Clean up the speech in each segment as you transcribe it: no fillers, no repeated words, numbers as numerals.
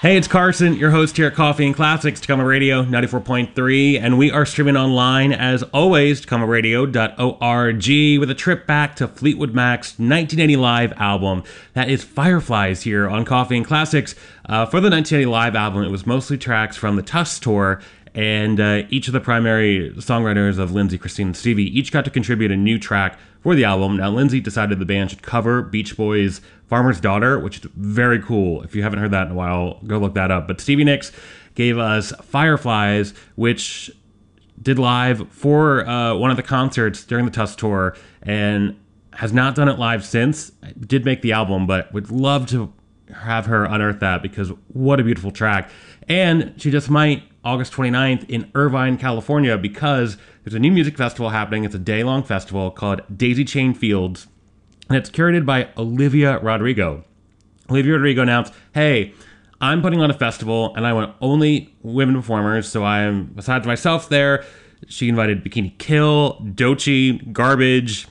Hey, it's Carson, your host here at Coffee and Classics, Tacoma Radio 94.3, and we are streaming online as always, tacomaradio.org, with a trip back to Fleetwood Mac's 1980 live album. That is Fireflies here on Coffee and Classics. For the 1980 live album, it was mostly tracks from the Tusk tour, and each of the primary songwriters of Lindsey, Christine, and Stevie each got to contribute a new track for the album. Now, Lindsey decided the band should cover Beach Boys' Farmer's Daughter, which is very cool. If you haven't heard that in a while, go look that up. But Stevie Nicks gave us Fireflies, which did live for one of the concerts during the Tusk tour, and has not done it live since. Did make the album, but would love to have her unearth that, because what a beautiful track. And she just might August 29th in Irvine, California, because there's a new music festival happening. It's a day-long festival called Daisy Chain Fields, and it's curated by Olivia Rodrigo. Olivia Rodrigo announced, hey, I'm putting on a festival, and I want only women performers, so I am, besides myself there, she invited Bikini Kill, Doechii, Garbage,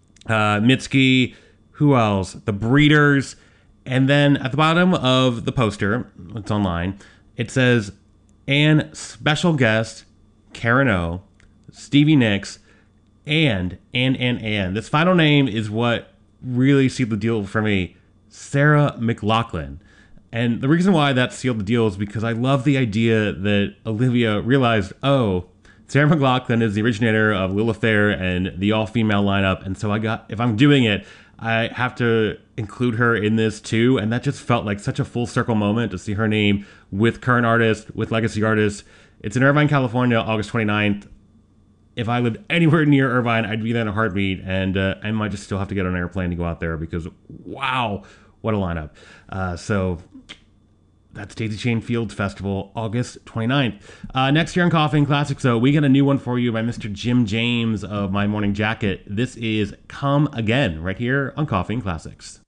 Mitski, who else? The Breeders. And then at the bottom of the poster, it's online, it says, and special guest, Karen O, Stevie Nicks, and. This final name is what really sealed the deal for me, Sarah McLachlan. And the reason why that sealed the deal is because I love the idea that Olivia realized, oh, Sarah McLachlan is the originator of Lilith Fair and the all-female lineup, and so if I'm doing it, I have to include her in this too, and that just felt like such a full circle moment to see her name with current artists, with legacy artists. It's in Irvine, California, August 29th. If I lived anywhere near Irvine, I'd be there in a heartbeat, and I might just still have to get on an airplane to go out there, because wow, what a lineup. So that's Daisy Chain Fields Festival, August 29th. Next year on Coffee and Classics, though, we got a new one for you by Mr. Jim James of My Morning Jacket. This is Come Again, right here on Coffee and Classics.